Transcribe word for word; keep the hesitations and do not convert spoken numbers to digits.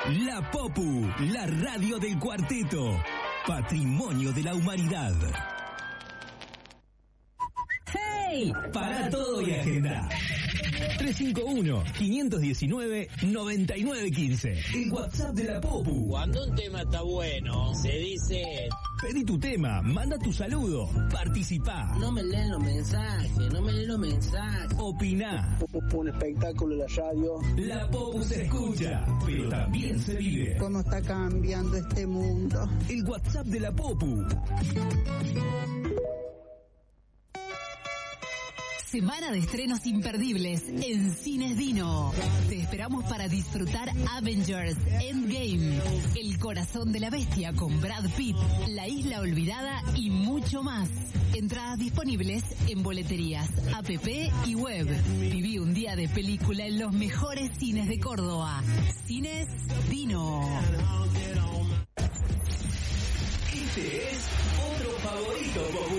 La Popu, la radio del cuarteto. Patrimonio de la humanidad. ¡Hey! Para todo y agenda. tres cinco uno, cinco uno nueve, nueve nueve uno cinco. El WhatsApp de la Popu. Cuando un tema está bueno, se dice... Pedí tu tema, manda tu saludo, participá. No me leen los mensajes, no me leen los mensajes. Opiná. Un espectáculo en la radio. La Popu se escucha, pero también se vive. ¿Cómo está cambiando este mundo? El WhatsApp de la Popu. Semana de estrenos imperdibles en Cines Dino. Te esperamos para disfrutar Avengers Endgame, El corazón de la bestia con Brad Pitt, La isla olvidada y mucho más. Entradas disponibles en boleterías, app y web. Viví un día de película en los mejores cines de Córdoba. Cines Dino. Este es otro favorito.